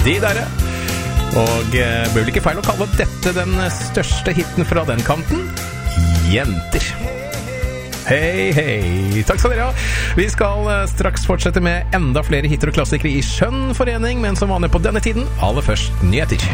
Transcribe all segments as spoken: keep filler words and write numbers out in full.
De der, og bør vel ikke feil å kalle dette den største hitten fra den kanten? Jenter. Hei, hei. Takk skal dere ha. Vi skal straks fortsette med enda flere hitter og klassikere i skjønn forening, men som vanlig på denne tiden, aller først nyheter.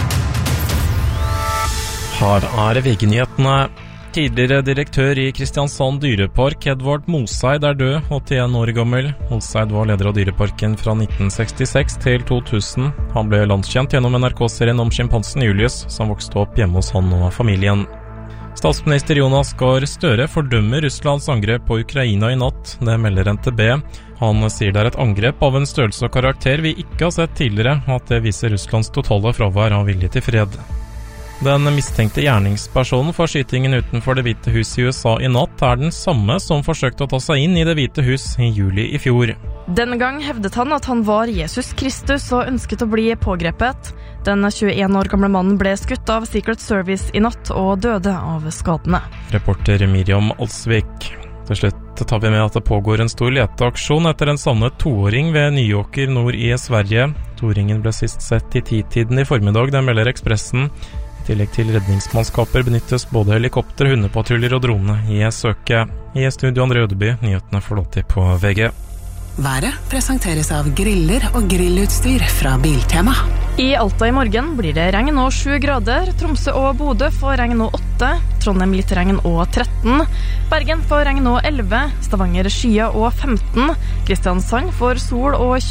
Her er V G-nyhetene. Tidligere direktør i Kristiansand dyrepark, Edvard Moseid, er død, åttien år gammel. Moseid var leder av dyreparken fra nitten sekstiseks til to tusen. Han ble landskjent gjennom N R K-serien om sjimpansen Julius, som vokste opp hjemme hos han og familien. Statsminister Jonas Gahr Støre fordømmer Russlands angrep på Ukraina i natt, det melder N T B. Han sier det er et angrep av en størrelse og karakter vi ikke har sett tidligere, og at det viser Russlands totale fravær av vilje til fred. Den mistenkte gjerningspersonen for skytingen utenfor Det hvite hus i U S A i natt er den samme som forsøkte å ta seg inn i Det hvite hus i juli i fjor. Denne gang hevdet han at han var Jesus Kristus og ønsket å bli pågrepet. Den tjueen år gamle mannen ble skutt av Secret Service i natt og døde av skadene. Reporter Miriam Alsvik. Til slutt tar vi med at det pågår en stor leteaksjon etter en savnet toåring ved Nyåker nord i Sverige. Toåringen ble sist sett i titiden i formiddag, det melder Ekspressen. I tillegg til redningsmannskaper benyttes både helikopter, hundepatruljer og drone i søket. I studio André Ødeby, nyhetene får lov til på V G. Været presenteres av griller og grillutstyr fra Biltema. I Alta i morgen blir det regn og sju grader. Tromsø og Bodø får regn og åtte. Trondheim litt regn og tretten. Bergen får regn og elleve. Stavanger skya og femten. Kristiansand får sol og